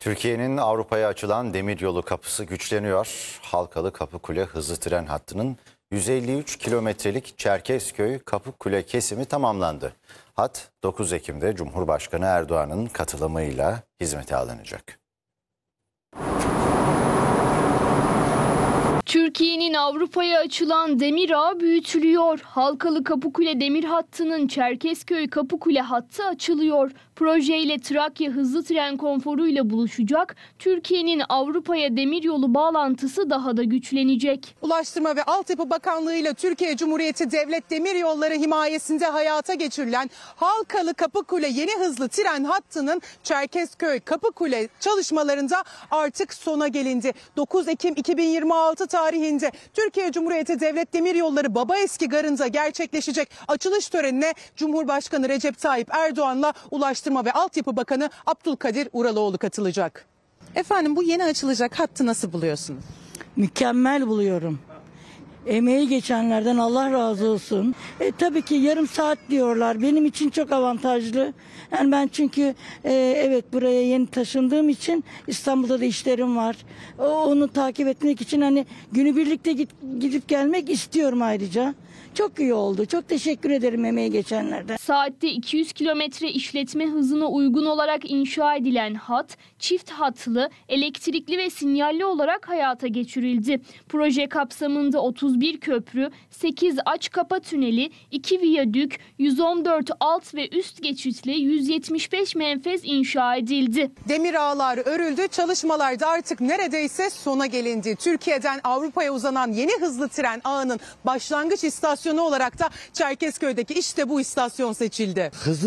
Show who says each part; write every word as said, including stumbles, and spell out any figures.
Speaker 1: Türkiye'nin Avrupa'ya açılan demiryolu kapısı güçleniyor. Halkalı Kapıkule hızlı tren hattının yüz elli üç kilometrelik Çerkezköy Kapıkule kesimi tamamlandı. Hat dokuz Ekim'de Cumhurbaşkanı Erdoğan'ın katılımıyla hizmete alınacak.
Speaker 2: Türkiye'nin Avrupa'ya açılan demir ağı büyütülüyor. Halkalı Kapıkule demir hattının Çerkezköy Kapıkule hattı açılıyor. Projeyle Trakya hızlı tren konforuyla buluşacak. Türkiye'nin Avrupa'ya demiryolu bağlantısı daha da güçlenecek.
Speaker 3: Ulaştırma ve Altyapı Bakanlığı ile Türkiye Cumhuriyeti Devlet Demiryolları himayesinde hayata geçirilen Halkalı Kapıkule yeni hızlı tren hattının Çerkezköy Kapıkule çalışmalarında artık sona gelindi. dokuz Ekim iki bin yirmi altı tarihinde Türkiye Cumhuriyeti Devlet Demiryolları Babaeski Garı'nda gerçekleşecek açılış törenine Cumhurbaşkanı Recep Tayyip Erdoğan'la Ulaştırma ve Altyapı Bakanı Abdülkadir Uraloğlu katılacak. Efendim, bu yeni açılacak hattı nasıl buluyorsunuz?
Speaker 4: Mükemmel buluyorum. Emeği geçenlerden Allah razı olsun. E, tabii ki yarım saat diyorlar. Benim için çok avantajlı. Yani ben çünkü e, evet buraya yeni taşındığım için İstanbul'da da işlerim var. O, onu takip etmek için hani günübirlikte git, gidip gelmek istiyorum ayrıca. Çok iyi oldu. Çok teşekkür ederim emeği geçenlerden.
Speaker 2: Saatte iki yüz kilometre işletme hızına uygun olarak inşa edilen hat, çift hatlı, elektrikli ve sinyalli olarak hayata geçirildi. Proje kapsamında otuz bir köprü, sekiz aç kapa tüneli, iki viyadük, yüz on dört alt ve üst geçitli yüz yetmiş beş menfez inşa edildi.
Speaker 3: Demir ağlar örüldü, çalışmalar da artık neredeyse sona gelindi. Türkiye'den Avrupa'ya uzanan yeni hızlı tren ağının başlangıç istasyonu olarak da Çerkezköy'deki işte bu istasyon seçildi.
Speaker 5: Hızlı